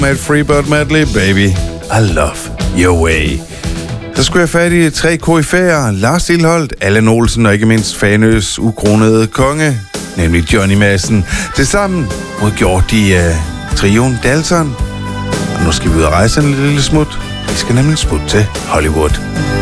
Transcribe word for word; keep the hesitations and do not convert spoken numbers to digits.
med et Freebird medley, baby. I love your way. Så skulle jeg fat i tre koryfæer, Lars Lilholt, Allan Olsen og ikke mindst Fanøs ukronede konge, nemlig Johnny Madsen. Tilsammen udgjorde de uh, trioen Dalton. Og nu skal vi ud og rejse en lille smut. Vi skal nemlig smutte til Hollywood.